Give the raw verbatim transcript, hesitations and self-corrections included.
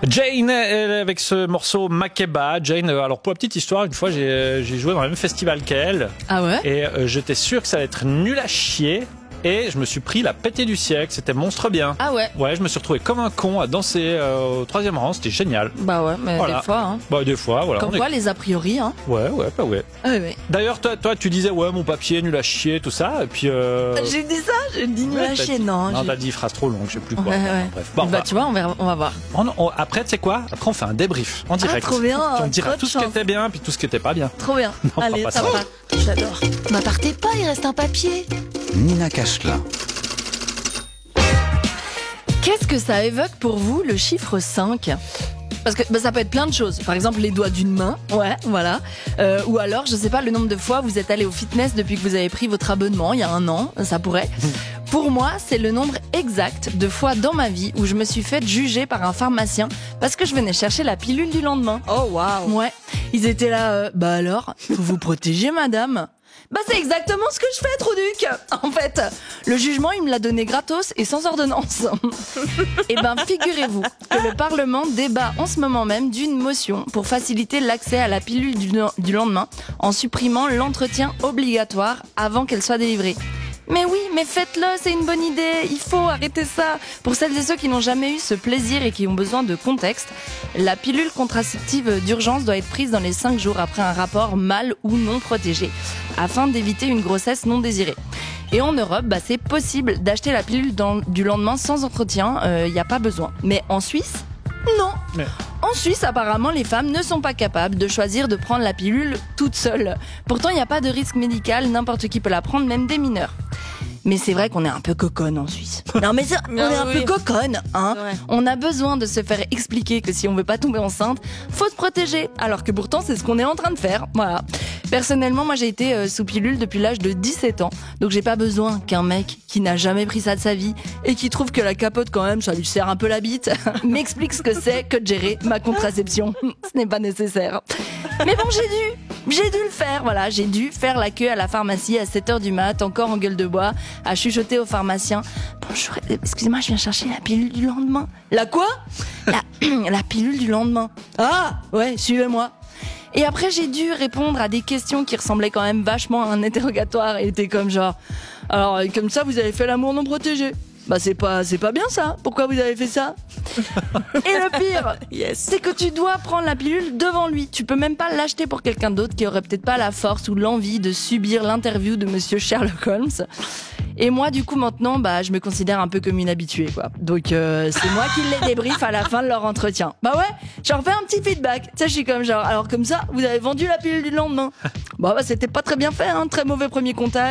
Jane, avec ce morceau Makeba. Jane, alors pour la petite histoire, une fois j'ai, j'ai joué dans le même festival qu'elle. Ah ouais? Et euh, j'étais sûr que ça allait être nul à chier. Et je me suis pris la pétée du siècle, c'était monstre bien. Ah ouais? Ouais, je me suis retrouvé comme un con à danser euh, au troisième rang, c'était génial. Bah ouais, mais Voilà. des fois, hein. Bah des fois, voilà. Comme on quoi, est... les a priori, hein. Ouais, ouais, bah ouais. Ah ouais. D'ailleurs, toi, toi, tu disais, ouais, mon papier, nul à chier, tout ça, et puis... Euh... J'ai dit ça? J'ai dit nul ouais, à t'as chier, dit... non. Non, j'ai... t'as dit phrase trop longue, je sais plus quoi. Ouais, Enfin, ouais. bref. Bon, bah bah, tu vois, on va, on va voir. on, on, après, tu sais quoi? Après, on fait un débrief en direct. Ah, trop bien. On dira trop tout de ce qui chance. était bien, puis tout ce qui était pas bien. Trop bien. Non, Allez, pas ça ça. va. J'adore. Bah partez pas, il reste un papier. Nina Cachelin. Qu'est-ce que ça évoque pour vous, le chiffre cinq? Parce que bah, ça peut être plein de choses. Par exemple, les doigts d'une main. Ouais, voilà. Euh, ou alors, je sais pas, le nombre de fois vous êtes allé au fitness depuis que vous avez pris votre abonnement, il y a un an, ça pourrait. Pour moi, c'est le nombre exact de fois dans ma vie où je me suis fait juger par un pharmacien parce que je venais chercher la pilule du lendemain. Oh waouh. Ouais, ils étaient là, euh, bah alors, faut vous protéger, madame. Bah c'est exactement ce que je fais, Trouduc. En fait, le jugement, il me l'a donné gratos et sans ordonnance. Et ben, figurez-vous que le Parlement débat en ce moment même d'une motion pour faciliter l'accès à la pilule du, du lendemain en supprimant l'entretien obligatoire avant qu'elle soit délivrée. Mais oui, mais faites-le, c'est une bonne idée, il faut arrêter ça. Pour celles et ceux qui n'ont jamais eu ce plaisir et qui ont besoin de contexte, la pilule contraceptive d'urgence doit être prise dans les cinq jours après un rapport mâle ou non protégé, afin d'éviter une grossesse non désirée. Et en Europe, bah, c'est possible d'acheter la pilule dans, du lendemain sans entretien, il euh, n'y a pas besoin. Mais en Suisse, non. Mais... En Suisse, apparemment, les femmes ne sont pas capables de choisir de prendre la pilule toute seule. Pourtant, il n'y a pas de risque médical, n'importe qui peut la prendre, même des mineurs. Mais c'est vrai qu'on est un peu coconne en Suisse. Non mais ça, on Non, est un oui. peu coconne, hein. Ouais. On a besoin de se faire expliquer que si on veut pas tomber enceinte, faut se protéger. Alors que pourtant, c'est ce qu'on est en train de faire. Voilà. Personnellement, moi j'ai été euh, sous pilule depuis l'âge de dix-sept ans. Donc j'ai pas besoin qu'un mec qui n'a jamais pris ça de sa vie et qui trouve que la capote quand même, ça lui serre un peu la bite, m'explique ce que c'est que de gérer ma contraception. Ce n'est pas nécessaire. Mais bon, j'ai dû, j'ai dû le faire, voilà. J'ai dû faire la queue à la pharmacie à sept heures du mat, encore en gueule de bois, à chuchoter au pharmacien. Bonjour, excusez-moi, je viens chercher la pilule du lendemain. La quoi? La, la pilule du lendemain. Ah, ouais, suivez-moi. Et après, j'ai dû répondre à des questions qui ressemblaient quand même vachement à un interrogatoire et étaient comme genre, alors, comme ça, vous avez fait l'amour non protégé. Bah, c'est pas, c'est pas bien ça. Pourquoi vous avez fait ça? Et le pire, yes, c'est que tu dois prendre la pilule devant lui. Tu peux même pas l'acheter pour quelqu'un d'autre qui aurait peut-être pas la force ou l'envie de subir l'interview de monsieur Sherlock Holmes. Et moi, du coup, maintenant, bah, je me considère un peu comme une habituée, quoi. Donc, euh, c'est moi qui les débriefe à la fin de leur entretien. Bah ouais, je leur fais un petit feedback. Tu sais, je suis comme genre, alors comme ça, vous avez vendu la pilule du lendemain. Bah, bah, c'était pas très bien fait, hein. Très mauvais premier contact.